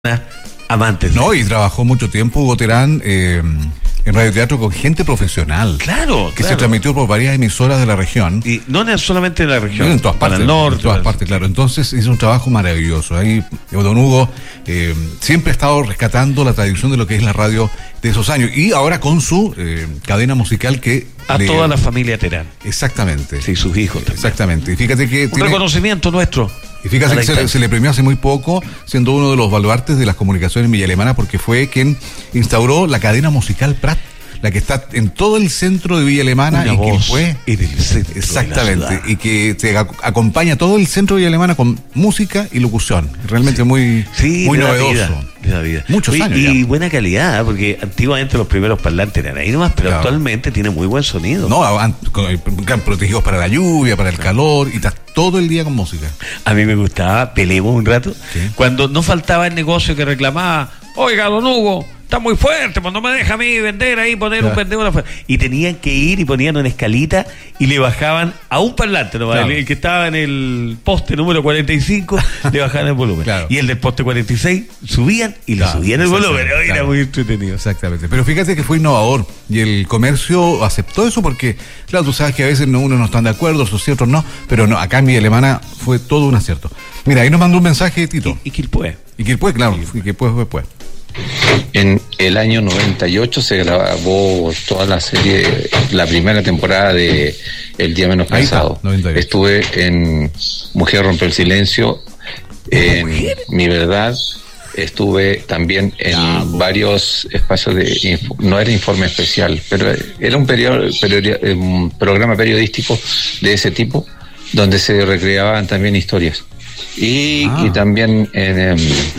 amantes. No, y trabajó mucho tiempo Hugo Terán en radioteatro con gente profesional. Claro, que se transmitió por varias emisoras de la región. Y no solamente de la región, en todas partes, para el norte. En todas partes, claro. Entonces hizo un trabajo maravilloso. Ahí don Hugo siempre ha estado rescatando la tradición de lo que es la radio de esos años. Y ahora con su cadena musical que... toda la familia Terán. Exactamente. Sí, sus hijos también. Exactamente. Y fíjate que... Un reconocimiento nuestro. Y fíjate que se le premió hace muy poco, siendo uno de los baluartes de las comunicaciones en Villa Alemana, porque fue quien instauró la cadena musical Prat, la que está en todo el centro de Villa Alemana. Una y voz que fue en el centro. exactamente, y que te acompaña todo el centro de Villa Alemana con música y locución. Realmente muy novedoso. Vida. Muchos años y ya. buena calidad, porque antiguamente los primeros parlantes eran ahí nomás, pero actualmente tiene muy buen sonido. No, protegidos para la lluvia, para el calor, y estás todo el día con música. A mí me gustaba, peleemos un rato, ¿sí? Cuando no faltaba el negocio que reclamaba, oiga, don Hugo, está muy fuerte, pues no me deja a mí vender ahí, poner un vendedor afuera. Y tenían que ir y ponían una escalita y le bajaban a un parlante, ¿no? El que estaba en el poste número 45, le bajaban el volumen. Y el del poste 46 subían y le subían el volumen. Era muy entretenido. Exactamente. Pero fíjate que fue innovador y el comercio aceptó eso porque, claro, tú sabes que a veces unos no están de acuerdo, otros sí, otros no, pero no, acá en Villa Alemana fue todo un acierto. Mira, ahí nos mandó un mensaje Tito. Y Quilpué. Y Quilpué, claro, y Quilpué fue después. En el año 98 se grabó toda la serie, la primera temporada de El Día Menos Pensado. Estuve en Mujer Rompe el Silencio, en Mi Verdad, estuve también en varios espacios no era informe especial, pero era un programa periodístico de ese tipo, donde se recreaban también historias. Y también en...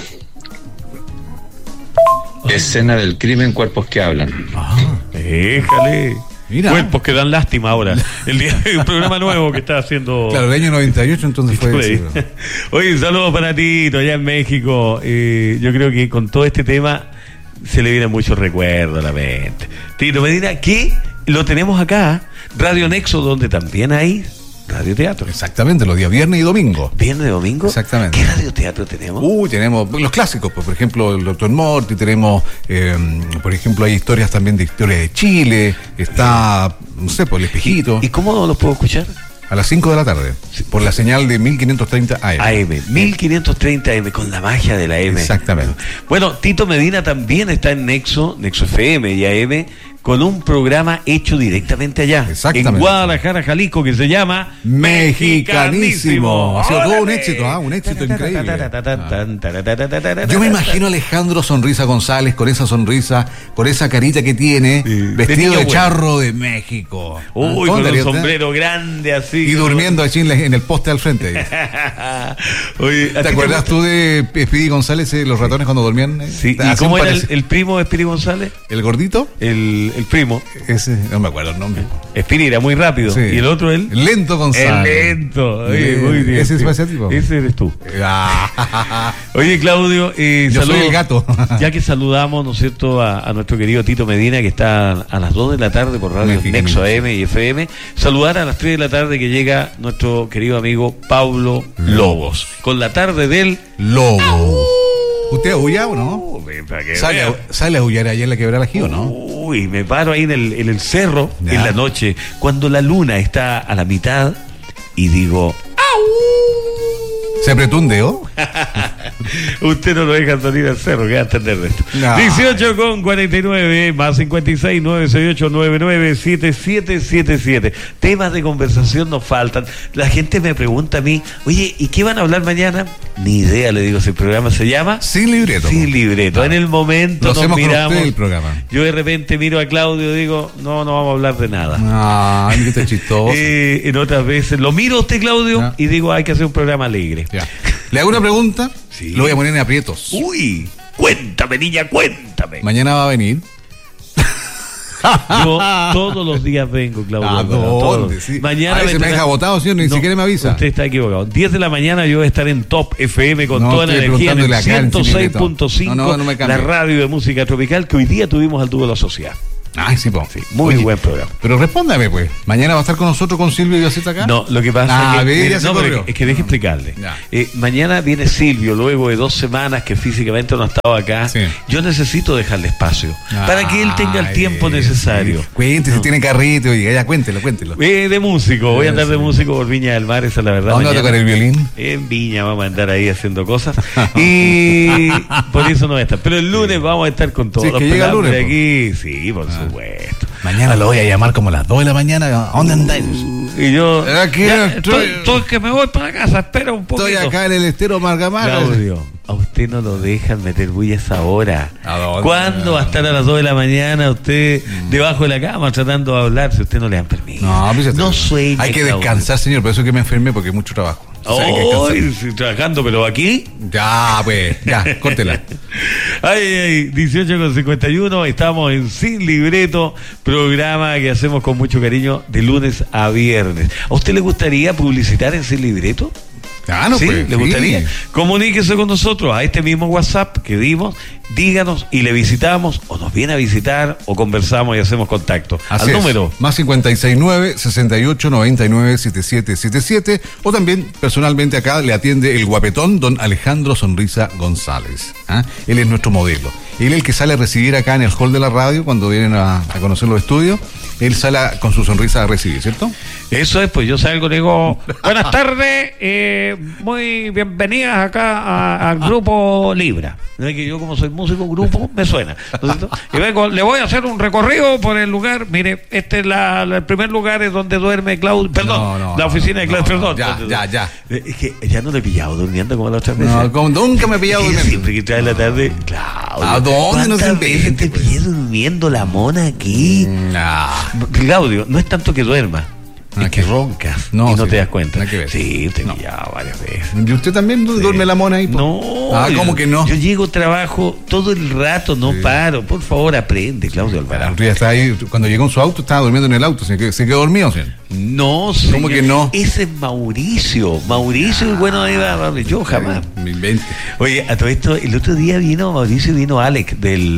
Escena del crimen, cuerpos que hablan. Déjale. Mira. Cuerpos que dan lástima ahora. Un programa nuevo que está haciendo. Claro, el año 98 entonces fue eso. Oye, saludos para Tito, allá en México. Yo creo que con todo este tema se le viene mucho recuerdo a la mente. Tito Medina, que lo tenemos acá, Radio Nexo, donde también hay radioteatro. Exactamente, los días viernes y domingo. ¿Viernes y domingo? Exactamente. ¿Qué radioteatro tenemos? Tenemos los clásicos, pues, por ejemplo, el Dr. Morty, tenemos, por ejemplo, hay historias también de historia de Chile, está, no sé, por El Espejito. ¿Y cómo los puedo escuchar? A las 5 de la tarde, por la señal de 1530 AM. 1530 AM, con la magia de la AM. Exactamente. Bueno, Tito Medina también está en Nexo FM y AM, con un programa hecho directamente allá, en Guadalajara, Jalisco, que se llama Mexicanísimo. Ha sido todo un éxito, un éxito increíble. Yo me imagino a Alejandro Sonrisa González con esa sonrisa, con esa carita que tiene, vestido de charro de México. Uy, con un sombrero grande así. Y durmiendo allí en el poste al frente. Oye, ¿te acuerdas tú de Speedy González, los ratones cuando dormían? Sí. ¿Y cómo era el primo de Speedy González? ¿El gordito? El primo. Ese, no me acuerdo el nombre. Speedy era muy rápido. Sí. Y el otro, el Lento González. El lento. Oye, muy bien. ¿Ese es ese tipo? Ese eres tú. Oye, Claudio, yo soy el gato. Ya que saludamos, ¿no es cierto?, a nuestro querido Tito Medina, que está a las 2 de la tarde por Radio Nexo AM y FM. Saludar a las 3 de la tarde que llega nuestro querido amigo Pablo Lobos. Con la tarde del Lobo. ¿Usted aúlla o no? ¿Sale a aullar allá en la Quebrada Gio, no? Uy, me paro ahí en el cerro en la noche, cuando la luna está a la mitad, y digo ¿se apretó un dedo? Usted no lo deja salir al cerro, que va a entender de esto. 18:49 más 56 968 997777. Temas de conversación nos faltan. La gente me pregunta a mí, oye, ¿y qué van a hablar mañana? Ni idea, le digo, si el programa se llama Sin Libreto. Sin Libreto. En el momento nos miramos. El programa. Yo de repente miro a Claudio y digo, no vamos a hablar de nada. Ay, qué chistoso. En otras veces lo miro a usted, Claudio, y digo, hay que hacer un programa alegre. Ya. ¿Le hago una pregunta? Sí. Lo voy a poner en aprietos. Uy, cuéntame, niña, cuéntame. ¿Mañana va a venir? Yo todos los días vengo, Claudio. ¿Dónde? Sí. Mañana se me deja botado, ¿sí? Ni siquiera me avisa. Usted está equivocado. 10 de la mañana yo voy a estar en Top FM con toda la energía en el 106.5, la radio de música tropical, que hoy día tuvimos al dúo de la sociedad. Ay, sí, pues. Sí, muy buen programa. Pero respóndame, pues. ¿Mañana va a estar con nosotros con Silvio y Viaceta acá? No, lo que pasa es que deje explicarle. Mañana viene Silvio, luego de 2 semanas que físicamente no ha estado acá. Sí. Yo necesito dejarle espacio para que él tenga el tiempo necesario. Cuéntese, si tiene carrito, oiga, ya cuéntelo. De músico, voy a andar de músico por Viña del Mar, esa es la verdad. ¿Dónde va a tocar el violín? En Viña vamos a andar ahí haciendo cosas. Y por eso no voy a estar. Pero el lunes vamos a estar con todos los pelados de aquí. Sí, por supuesto. Mañana lo voy a llamar como a las 2 de la mañana. ¿A dónde andáis? Y yo estoy que me voy para casa, espera un poquito. Estoy acá en el estero Margamar. Claudio, a usted no lo dejan meter bulla esa hora. ¿Cuándo va a estar a las 2 de la mañana usted debajo de la cama tratando de hablar si usted no le dan permiso? No sueñe. Hay que descansar, señor, por eso es que me enfermé, porque hay mucho trabajo. Estoy trabajando, pero aquí. Ya, córtela. 18:51, estamos en Sin Libreto, programa que hacemos con mucho cariño de lunes a viernes. ¿A usted le gustaría publicitar en Sin Libreto? Claro, ¿Sí? ¿Le gustaría? Comuníquese con nosotros a este mismo WhatsApp que dimos, díganos y le visitamos, o nos viene a visitar, o conversamos y hacemos contacto. Así al número más 569-6899-7777, o también personalmente acá le atiende el guapetón don Alejandro Sonrisa González. Él es nuestro modelo. Él es el que sale a recibir acá en el hall de la radio cuando vienen a conocer los estudios. Él sale con su sonrisa a recibir, ¿cierto? Eso es, pues yo salgo y le digo, buenas tardes, muy bienvenidas acá al Grupo Libra. Que yo como soy músico, grupo, me suena. Y vengo, le voy a hacer un recorrido por el lugar. Mire, este es el primer lugar es donde duerme Claudio, perdón, la oficina de Claudio, perdón. Ya. Es que ya no le he pillado durmiendo como la otra vez. No, nunca me he pillado durmiendo. Siempre que trae la tarde, Claudio. ¿A dónde no se veces te pillé durmiendo la mona aquí? Claudio, no es tanto que duerma. Es que roncas y no te das cuenta. Sí, te he pillado varias veces. ¿Y usted también duerme la mona ahí? No. ¿Cómo que no? Yo llego, trabajo todo el rato, no paro. Por favor, aprende, Claudio Alvarado. Está ahí, cuando llegó en su auto, estaba durmiendo en el auto. ¿Se quedó dormido, señor? No, señor. ¿Cómo que no? Ese es Mauricio. Mauricio, bueno, ahí va. Yo jamás. Me invente. Oye, a todo esto, el otro día vino Alex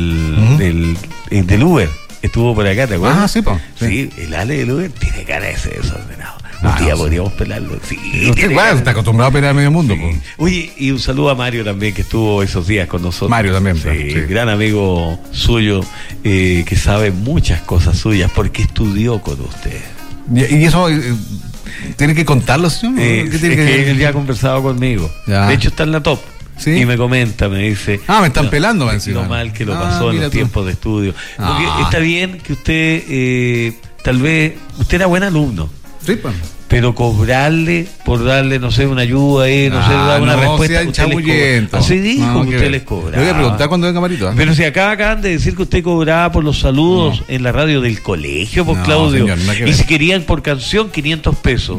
del Uber. Estuvo por acá, ¿te acuerdas? Sí, pues. Sí, el Ale del Uber tiene cara de ser desordenado. Un día podríamos pelarlo. Sí, usted, está acostumbrado a pelar a medio mundo. Sí. Oye, y un saludo a Mario también, que estuvo esos días con nosotros. Mario también. Sí. Gran amigo suyo, que sabe muchas cosas suyas, porque estudió con usted. ¿Y eso tiene que contarlo, señor? Que él ya ha conversado conmigo. Ya. De hecho, está en la top. ¿Sí? Y me comenta, me dice... me están pelando encima. Lo mal que lo pasó en los tiempos de estudio. Porque está bien que usted, tal vez, usted era buen alumno. Sí, pues. Pero cobrarle por darle, no sé, una ayuda ahí, no sé, dar una respuesta. Así dijo que usted les cobra. Le voy a preguntar cuando venga Marito. Pero si acá acaban de decir que usted cobraba por los saludos en la radio del colegio, por Claudio. Señor, y si querían por canción, 500 pesos.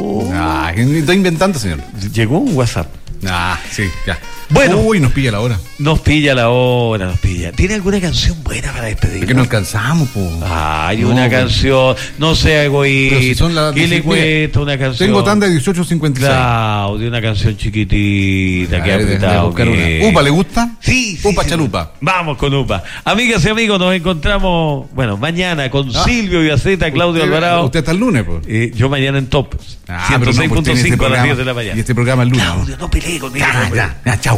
Estoy inventando, señor. Llegó un WhatsApp. Sí, ya. Bueno. Nos pilla la hora. Nos pilla. ¿Tiene alguna canción buena para despedir? Que no alcanzamos, po. Una canción. No sea egoísta. ¿Qué le cuesta una canción? Tengo tanda de 18.56. Claudio, una canción chiquitita que ha apretado. ¿Upa le gusta? Sí. Upa Chalupa. Vamos con Upa. Amigas y amigos, nos encontramos, mañana con Silvio Viaceta, Claudio Alvarado. Usted hasta el lunes, pues. Yo mañana en Top. 106.5 a las 10 de la mañana. Y este programa el lunes. Claudio, no pelee conmigo. Ya, chao.